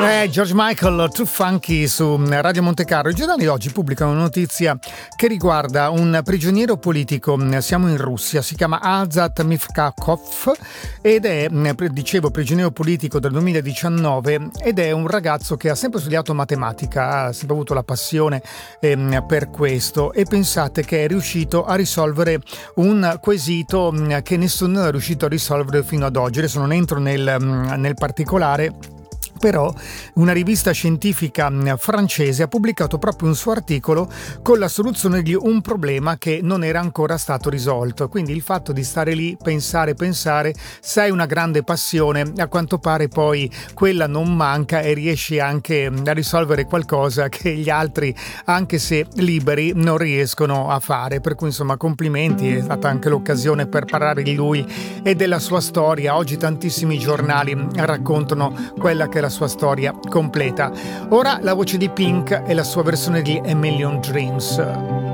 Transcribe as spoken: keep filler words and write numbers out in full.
Eh, George Michael, Too Funky su Radio Monte-Carlo. I giornali oggi pubblicano una notizia che riguarda un prigioniero politico. Siamo in Russia, si chiama Azat Mifkakov ed è, dicevo, prigioniero politico del duemiladiciannove ed è un ragazzo che ha sempre studiato matematica, ha sempre avuto la passione eh, per questo, e pensate che è riuscito a risolvere un quesito che nessuno è riuscito a risolvere fino ad oggi. Adesso non entro nel, nel particolare, però una rivista scientifica francese ha pubblicato proprio un suo articolo con la soluzione di un problema che non era ancora stato risolto. Quindi il fatto di stare lì, pensare, pensare, se hai una grande passione, a quanto pare poi quella non manca e riesci anche a risolvere qualcosa che gli altri, anche se liberi, non riescono a fare. Per cui insomma complimenti, è stata anche l'occasione per parlare di lui e della sua storia. Oggi tantissimi giornali raccontano quella che è la sua storia completa. Ora la voce di Pink e la sua versione di A Million Dreams.